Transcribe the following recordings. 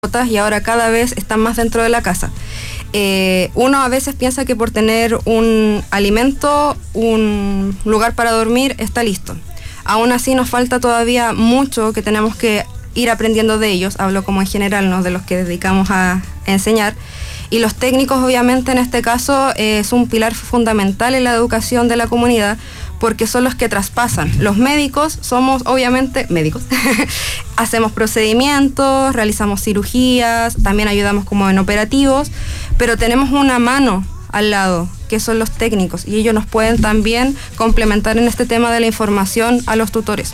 y ahora cada vez están más dentro de la casa. Uno a veces piensa que por tener un alimento, un lugar para dormir, está listo. Aún así nos falta todavía mucho que tenemos que ir aprendiendo de ellos. Hablo como en general, ¿no?, de los que dedicamos a enseñar. Y los técnicos, obviamente, en este caso, es un pilar fundamental en la educación de la comunidad, porque son los que traspasan. Los médicos somos, obviamente, médicos. Hacemos procedimientos, realizamos cirugías, también ayudamos como en operativos, pero tenemos una mano al lado, que son los técnicos, y ellos nos pueden también complementar en este tema de la información a los tutores.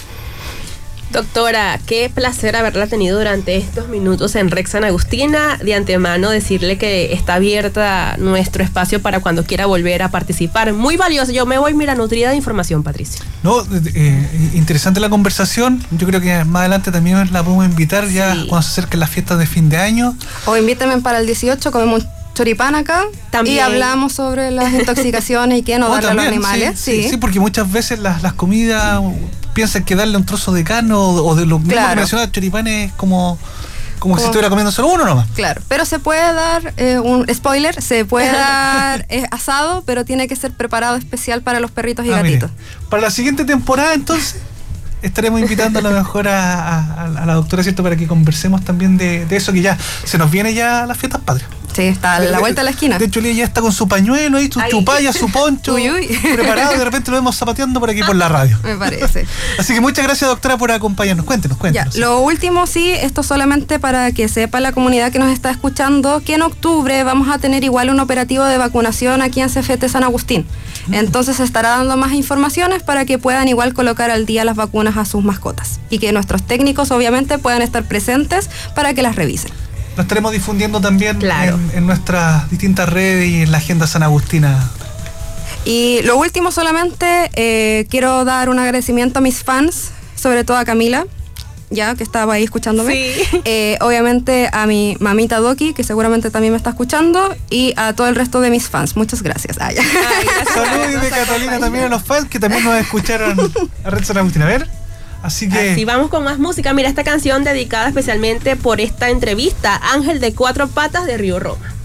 Doctora, qué placer haberla tenido durante estos minutos en REC San Agustina. De antemano decirle que está abierta nuestro espacio para cuando quiera volver a participar. Muy valioso. Yo me voy, mira, nutrida de información, Patricia. No, interesante la conversación. Yo creo que más adelante también la podemos invitar ya cuando se acerquen las fiestas de fin de año. O invítame para el 18, comemos choripán acá también. Y hablamos sobre las intoxicaciones y qué no darle también, a los animales. Sí, porque muchas veces las comidas piensan que darle un trozo de carne o de lo mismo que mencionaba, choripán es como si estuviera comiendo solo uno nomás. Claro, pero se puede dar, un spoiler, se puede dar asado, pero tiene que ser preparado especial para los perritos y gatitos. Mire, para la siguiente temporada, entonces, estaremos invitando a lo mejor a la doctora, ¿cierto?, para que conversemos también de eso, que ya se nos viene ya las fiestas patrias. Sí, está a la vuelta de la esquina. De hecho, Lía ya está con su pañuelo ahí, su chupalla, su poncho, preparado, y de repente lo vemos zapateando por aquí por la radio. Me parece. Así que muchas gracias, doctora, por acompañarnos. Cuéntenos. Ya, lo último, esto solamente para que sepa la comunidad que nos está escuchando, que en octubre vamos a tener igual un operativo de vacunación aquí en CFT San Agustín. Entonces se estará dando más informaciones para que puedan igual colocar al día las vacunas a sus mascotas y que nuestros técnicos obviamente puedan estar presentes para que las revisen. Lo estaremos difundiendo también en nuestras distintas redes y en la Agenda San Agustina. Y lo último solamente, quiero dar un agradecimiento a mis fans, sobre todo a Camila, ya que estaba ahí escuchándome. Sí. Obviamente a mi mamita Doki, que seguramente también me está escuchando, y a todo el resto de mis fans. Muchas gracias. Saludos de Catalina también a los fans que también nos escucharon a REC San Agustín. A ver. Así vamos con más música. Mira, esta canción dedicada especialmente por esta entrevista, Ángel de Cuatro Patas de Río Roma.